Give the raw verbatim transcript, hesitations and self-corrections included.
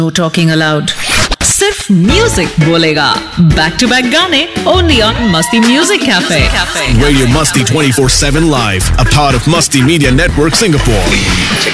No talking aloud. सिर्फ music बोलेगा. Back to back गाने only on Masti Music Cafe. Radio Masti twenty-four seven live, a part of Masti Media Network Singapore.